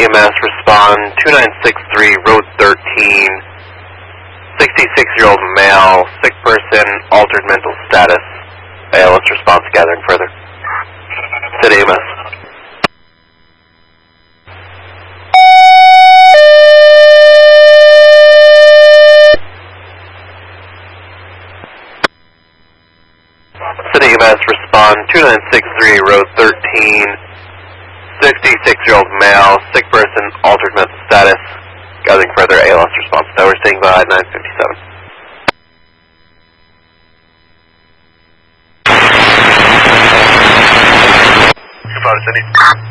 EMS, respond 2963, road 13, 66-year-old male, sick person, altered mental status. ALS response gathering further. City EMS. City EMS, respond 2963, road 13, 66-year-old male, sick person, altered mental status. Gathering further ALS response. Tower staying by 957. City.